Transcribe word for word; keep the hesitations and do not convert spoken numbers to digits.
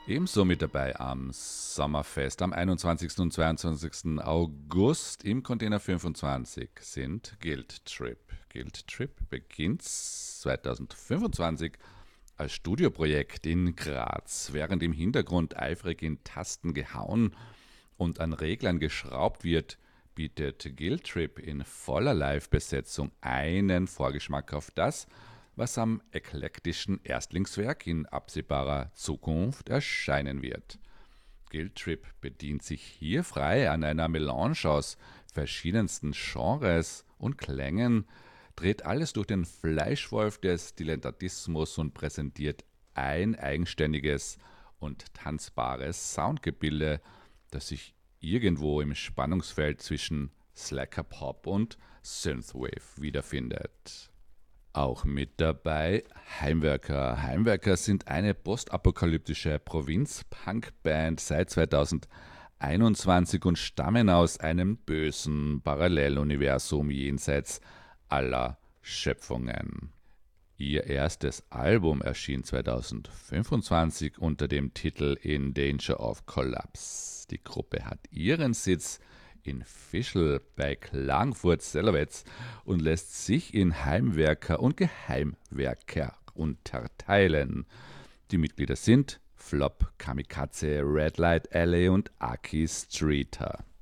Ebenso mit dabei am Sommerfest am einundzwanzigsten und zweiundzwanzigsten August im Container fünfundzwanzig sind Guilt Trip. Guilt Trip beginnt zweitausendfünfundzwanzig als Studioprojekt in Graz, während im Hintergrund eifrig in Tasten gehauen und an Reglern geschraubt wird, bietet Guilt Trip in voller Live-Besetzung einen Vorgeschmack auf das, was am eklektischen Erstlingswerk in absehbarer Zukunft erscheinen wird. Guilt Trip bedient sich hier frei an einer Melange aus verschiedensten Genres und Klängen, dreht alles durch den Fleischwolf des Dilettantismus und präsentiert ein eigenständiges und tanzbares Soundgebilde, das sich irgendwo im Spannungsfeld zwischen Slacker Pop und Synthwave wiederfindet. Auch mit dabei Heimwerker. Heimwerker sind eine postapokalyptische Provinz-Punk-Band seit zweitausendeinundzwanzig und stammen aus einem bösen Paralleluniversum jenseits aller Schöpfungen. Ihr erstes Album erschien zweitausendfünfundzwanzig unter dem Titel In Danger of Collapse. Die Gruppe hat ihren Sitz in Fischl bei Klagenfurt-Sellerwetz und lässt sich in Heimwerker und Geheimwerker unterteilen. Die Mitglieder sind Flop, Kamikaze, Red Light Alley und Aki Streeter.